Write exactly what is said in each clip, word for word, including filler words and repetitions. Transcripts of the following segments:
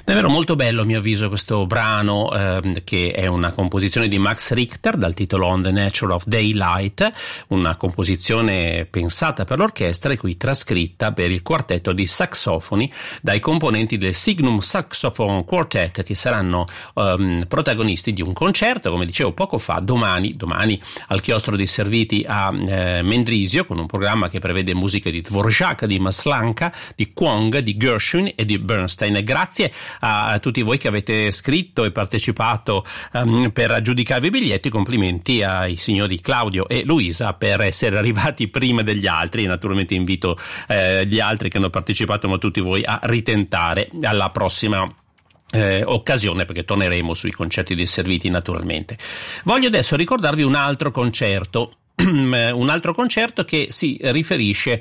Davvero molto bello, a mio avviso, questo brano eh, che è una composizione di Max Richter dal titolo On the Nature of Daylight, una composizione pensata per l'orchestra e qui trascritta per il quartetto di saxofoni dai componenti del Signum Saxophone Quartet, che saranno um, protagonisti di un concerto, come dicevo poco fa, domani, domani al Chiostro dei Serviti a eh, Mendrisio, con un programma che prevede musiche di Dvorak, di Maslanka, di Kwong, di Gershwin e di Bernstein. Grazie a tutti voi che avete scritto e partecipato um, per aggiudicarvi i biglietti. Complimenti ai signori Claudio e Luisa per essere arrivati prima degli altri, e naturalmente invito eh, gli altri che hanno partecipato, ma tutti voi, a ritentare alla prossima Eh, occasione, perché torneremo sui concerti dei serviti naturalmente. Voglio adesso ricordarvi un altro concerto un altro concerto che si riferisce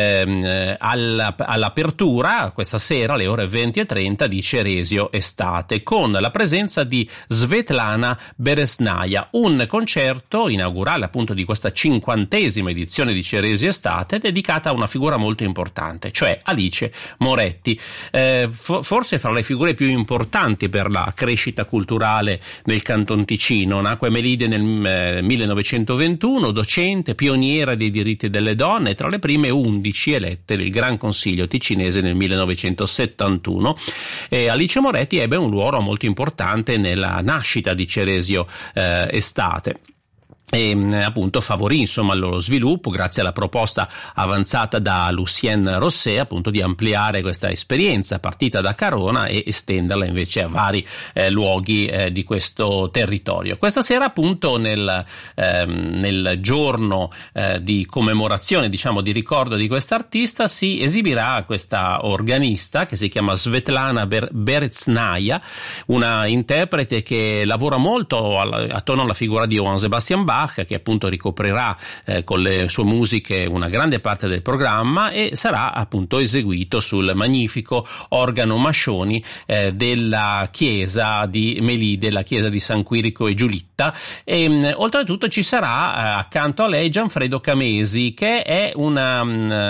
ehm, alla, all'apertura questa sera alle ore venti e trenta di Ceresio Estate, con la presenza di Svetlana Beresnaja, un concerto inaugurale appunto di questa cinquantesima edizione di Ceresio Estate, dedicata a una figura molto importante, cioè Alice Moretti, eh, f- forse fra le figure più importanti per la crescita culturale nel Canton Ticino. Nacque a Melide nel eh, millenovecentoventuno, docente, pioniera dei diritti delle donne, tra le prime undici elette del Gran Consiglio ticinese nel millenovecentosettantuno. E Alice Moretti ebbe un ruolo molto importante nella nascita di Ceresio eh, Estate. E appunto favorì insomma il loro sviluppo grazie alla proposta avanzata da Lucien Rosset, appunto di ampliare questa esperienza partita da Carona e estenderla invece a vari eh, luoghi eh, di questo territorio. Questa sera appunto nel, ehm, nel giorno eh, di commemorazione, diciamo di ricordo di quest'artista, si esibirà questa organista che si chiama Svetlana Ber- Beresnaja, una interprete che lavora molto alla, attorno alla figura di Johann Sebastian Bach, che appunto ricoprirà eh, con le sue musiche una grande parte del programma e sarà appunto eseguito sul magnifico organo Mascioni eh, della chiesa di Melide, la chiesa di San Quirico e Giulitta. E mh, oltretutto ci sarà eh, accanto a lei Gianfredo Camesi, che è una,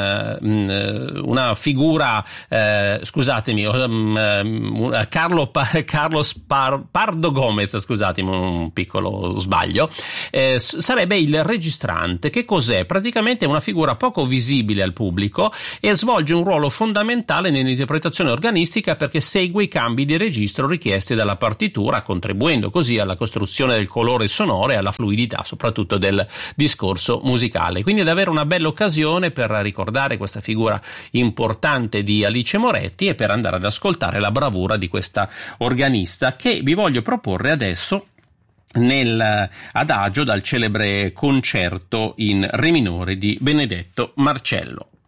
mh, una figura eh, scusatemi um, Carlo, pa- Carlos Par- Pardo Gomez, scusatemi un piccolo sbaglio. Eh, sarebbe il registrante. Che cos'è? Praticamente è una figura poco visibile al pubblico e svolge un ruolo fondamentale nell'interpretazione organistica, perché segue i cambi di registro richiesti dalla partitura, contribuendo così alla costruzione del colore sonoro e alla fluidità soprattutto del discorso musicale. Quindi è davvero una bella occasione per ricordare questa figura importante di Alice Moretti e per andare ad ascoltare la bravura di questa organista, che vi voglio proporre adesso nel adagio dal celebre concerto in re minore di Benedetto Marcello.